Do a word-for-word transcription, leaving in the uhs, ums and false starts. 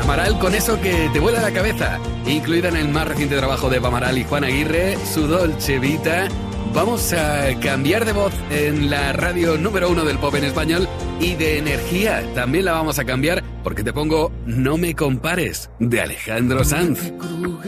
Amaral con eso que te vuela la cabeza, incluida en el más reciente trabajo de Amaral y Juan Aguirre, su Dolce Vita. Vamos a cambiar de voz en la radio número uno del pop en español y de energía también la vamos a cambiar porque te pongo No me compares de Alejandro Sanz.